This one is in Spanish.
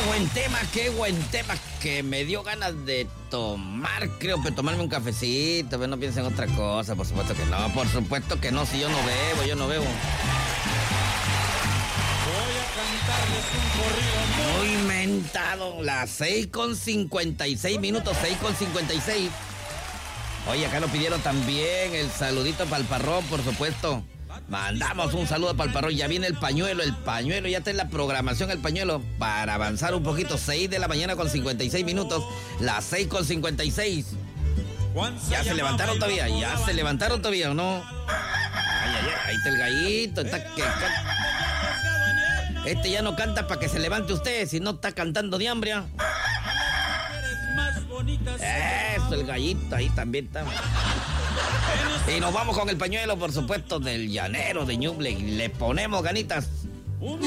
qué buen tema, que me dio ganas de tomarme un cafecito, pero no piensen en otra cosa, por supuesto que no, si yo no bebo. Voy a cantarles un corrido Muy mentado, las 6:56 minutos, 6:56. Oye, acá nos pidieron también el saludito para el Parrón, por supuesto. Mandamos un saludo para el Parrón. Ya viene el pañuelo ya está en la programación el pañuelo. Para avanzar un poquito, 6 de la mañana con 56 minutos, las 6:56. ¿Ya se levantaron todavía? ¿O no? Ay, ahí está el gallito, Este ya no canta para que se levante usted, si no está cantando de hambre. Eso, el gallito ahí también está. Y nos vamos con el pañuelo, por supuesto, del llanero de Ñuble. Y le ponemos ganitas.